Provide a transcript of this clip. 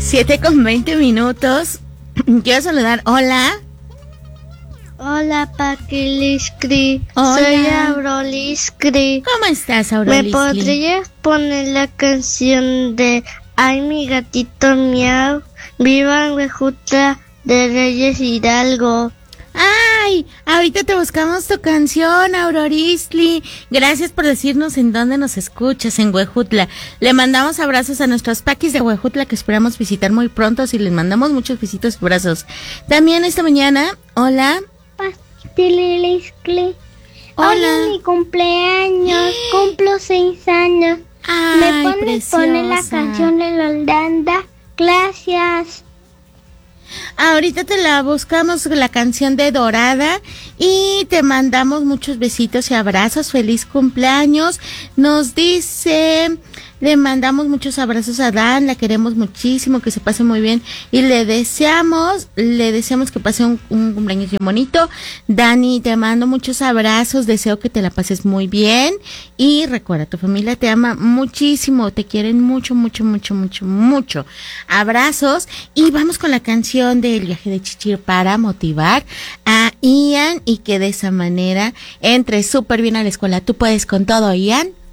7:20. Quiero saludar. Hola. Hola, Paquiliscri. Hola. Soy Auroliscri. ¿Cómo estás, Auroliscri? ¿Me podrías poner la canción de Ay, mi gatito miau? Viva en Huejutla de Reyes Hidalgo. Ay, ahorita te buscamos tu canción, Aurorisli. Gracias por decirnos en dónde nos escuchas, en Huejutla. Le mandamos abrazos a nuestros paquis de Huejutla que esperamos visitar muy pronto, y les mandamos muchos besitos y abrazos. También esta mañana, hola. Paquiliscri. Hola. Hoy es mi cumpleaños, cumplo 6 años. Ay, ¿Me pones preciosa. poner la canción de la Holanda? Gracias. Ahorita te la buscamos, la canción de Dorada, y te mandamos muchos besitos y abrazos. Feliz cumpleaños. Nos dice, le mandamos muchos abrazos a Dan, la queremos muchísimo, que se pase muy bien y le deseamos que pase un cumpleaños bien bonito. Dani, te mando muchos abrazos, deseo que te la pases muy bien y recuerda, tu familia te ama muchísimo, te quieren mucho, mucho, mucho, mucho, mucho. Abrazos, y vamos con la canción del viaje de Chichir para motivar a Ian y que de esa manera entre súper bien a la escuela. Tú puedes con todo, Ian.